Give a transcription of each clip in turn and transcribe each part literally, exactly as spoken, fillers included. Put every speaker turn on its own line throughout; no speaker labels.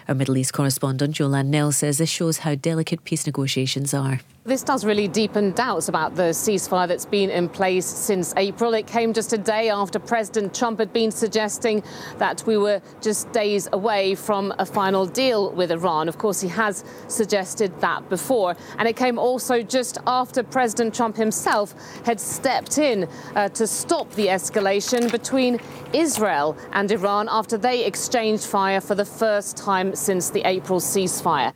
Our Middle East correspondent Jolan Nell says this shows how delicate peace negotiations are.
This does really deepen doubts about the ceasefire that's been in place since April. It came just a day after President Trump had been suggesting that we were just days away from a final deal with Iran. Of course, he has suggested that before. And it came also just after President Trump himself had stepped in uh, to stop the escalation between Israel and Iran after they exchanged fire for the first time since the April ceasefire.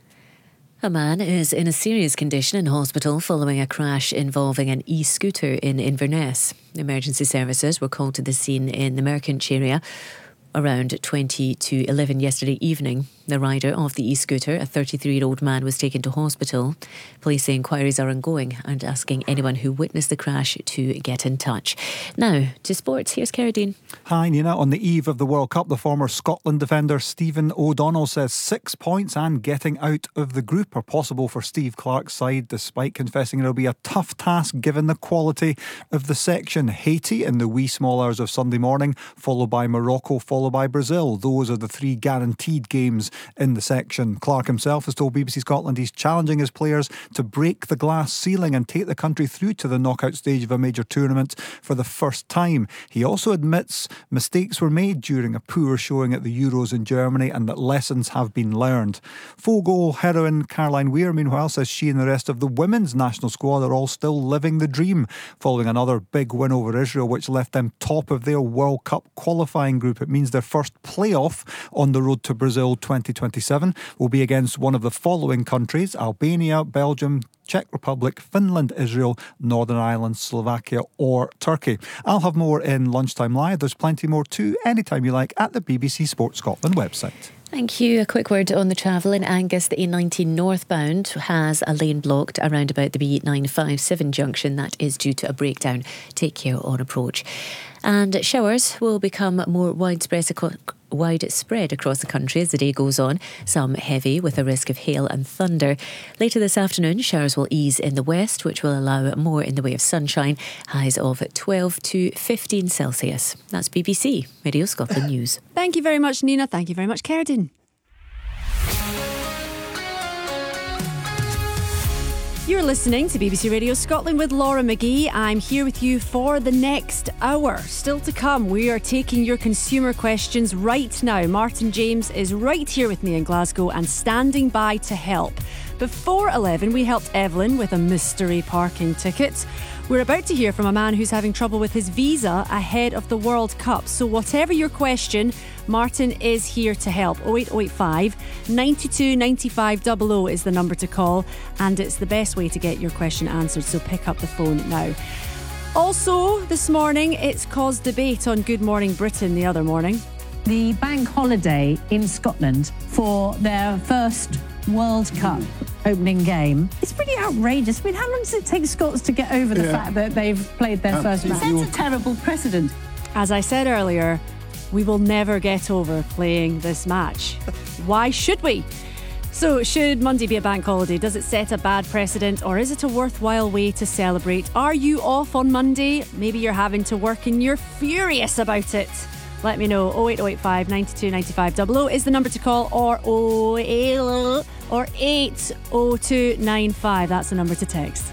A man is in a serious condition in hospital following a crash involving an e-scooter in Inverness. Emergency services were called to the scene in the Merchant area around twenty to eleven yesterday evening. The rider of the e-scooter, a thirty-three-year-old man, was taken to hospital. Police say inquiries are ongoing and asking anyone who witnessed the crash to get in touch. Now, to sports, here's Carradine.
Hi, Nina. On the eve of the World Cup, the former Scotland defender Stephen O'Donnell says six points and getting out of the group are possible for Steve Clarke's side, despite confessing it'll be a tough task given the quality of the section. Haiti in the wee small hours of Sunday morning, followed by Morocco, followed by Brazil. Those are the three guaranteed games in the section. Clarke himself has told B B C Scotland he's challenging his players to break the glass ceiling and take the country through to the knockout stage of a major tournament for the first time. He also admits mistakes were made during a poor showing at the Euros in Germany and that lessons have been learned. Full goal heroine Caroline Weir, meanwhile, says she and the rest of the women's national squad are all still living the dream following another big win over Israel, which left them top of their World Cup qualifying group. It means their first playoff on the road to Brazil twenty twenty-seven will be against one of the following countries: Albania, Belgium, Czech Republic, Finland, Israel, Northern Ireland, Slovakia or Turkey. I'll have more in Lunchtime Live. There's plenty more too anytime you like at the B B C Sport Scotland website.
Thank you. A quick word on the travel in Angus. The A nineteen northbound has a lane blocked around about the B nine five seven junction. That is due to a breakdown. Take care on approach. And showers will become more widespread across widespread across the country as the day goes on. Some heavy with a risk of hail and thunder. Later this afternoon, showers will ease in the west, which will allow more in the way of sunshine. Highs of twelve to fifteen Celsius. That's B B C Radio Scotland News.
Thank you very much, Nina. Thank you very much, Carradine. You're listening to B B C Radio Scotland with Laura McGee. I'm here with you for the next hour. Still to come, we are taking your consumer questions right now. Martin James is right here with me in Glasgow and standing by to help. Before eleven, we helped Evelyn with a mystery parking ticket. We're about to hear from a man who's having trouble with his visa ahead of the World Cup. So whatever your question, Martin is here to help. oh eight oh eight five, nine two nine five double oh is the number to call, and it's the best way to get your question answered, so pick up the phone now. Also, this morning, it's caused debate on Good Morning Britain the other morning.
The bank holiday in Scotland for their first World Cup opening game. It's pretty outrageous. I mean, how long does it take Scots to get over the yeah. fact that they've played their Absolutely. first match? It sets a terrible precedent.
As I said earlier, we will never get over playing this match. Why should we? So, should Monday be a bank holiday? Does it set a bad precedent, or is it a worthwhile way to celebrate? Are you off on Monday? Maybe you're having to work and you're furious about it. Let me know. oh eight oh eight five, nine two nine five double oh is the number to call, or oh eight oh two nine five. That's the number to text.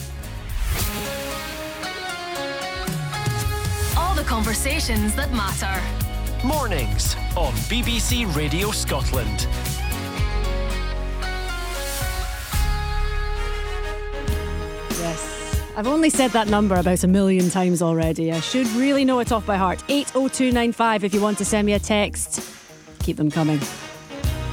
All the conversations that matter. Mornings on B B C Radio Scotland.
Yes. I've only said that number about a million times already. I should really know it off by heart. eight oh two nine five if you want to send me a text. Keep them coming.